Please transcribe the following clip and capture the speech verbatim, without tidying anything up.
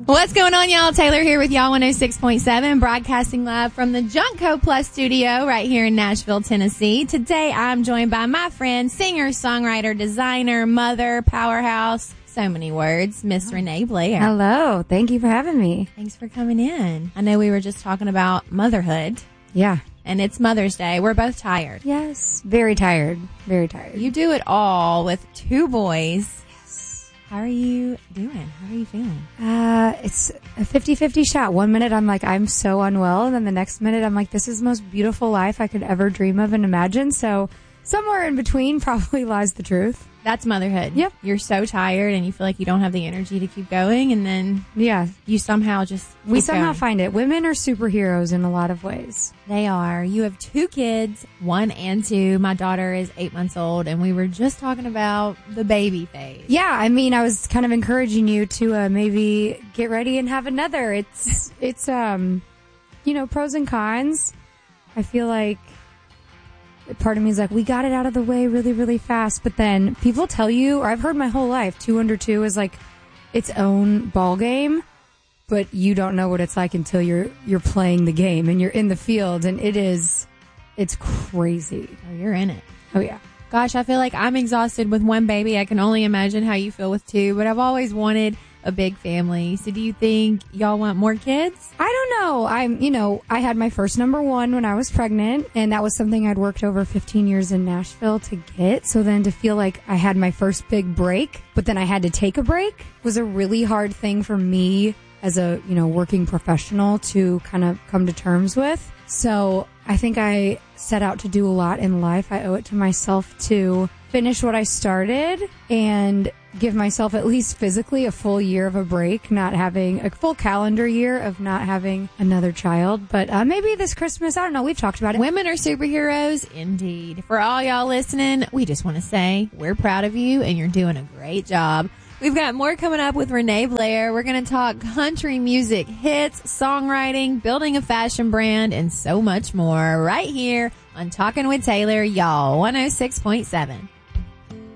What's going on, y'all? Taylor here with y'all one oh six point seven, broadcasting live from the Junko Plus studio right here in Nashville, Tennessee. Today, I'm joined by my friend, singer, songwriter, designer, mother, powerhouse, so many words, Miss Renee Blair. Hello. Thank you for having me. Thanks for coming in. I know we were just talking about motherhood. Yeah. And it's Mother's Day. We're both tired. Yes. Very tired. Very tired. You do it all with two boys. How are you doing? How are you feeling? Uh, it's a fifty-fifty shot. One minute I'm like, I'm so unwell. And then the next minute I'm like, this is the most beautiful life I could ever dream of and imagine. So somewhere in between probably lies the truth. That's motherhood. Yep. You're so tired and you feel like you don't have the energy to keep going. And then yeah, you somehow just We somehow going. find it. Women are superheroes in a lot of ways. They are. You have two kids, one and two. My daughter is eight months old, and we were just talking about the baby phase. Yeah, I mean, I was kind of encouraging you to uh, maybe get ready and have another. It's, it's um, you know, pros and cons. I feel like part of me is like, we got it out of the way really, really fast. But then people tell you, or I've heard my whole life, two under two is like its own ball game. But you don't know what it's like until you're you're playing the game and you're in the field, and it is, it's crazy. Oh, you're in it. Oh, yeah. Gosh, I feel like I'm exhausted with one baby. I can only imagine how you feel with two, but I've always wanted a big family. So do you think y'all want more kids? I don't know. I'm, you know, I had my first number one when I was pregnant, and that was something I'd worked over fifteen years in Nashville to get. So then to feel like I had my first big break, but then I had to take a break was a really hard thing for me as a, you know, working professional to kind of come to terms with. So I think I set out to do a lot in life. I owe it to myself to finish what I started and give myself at least physically a full year of a break, not having a full calendar year of not having another child. But uh, maybe this Christmas, I don't know, we've talked about it. Women are superheroes, indeed. For all y'all listening, we just want to say we're proud of you and you're doing a great job. We've got more coming up with Renee Blair. We're going to talk country music, hits, songwriting, building a fashion brand, and so much more right here on Talking with Taylor, y'all, one oh six point seven.